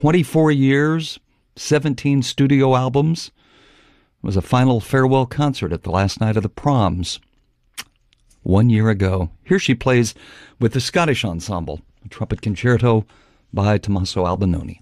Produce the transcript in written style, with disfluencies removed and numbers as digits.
24 years, 17 studio albums. It was a final farewell concert at the last night of the Proms 1 year ago. Here she plays with the Scottish Ensemble, a trumpet concerto by Tommaso Albinoni.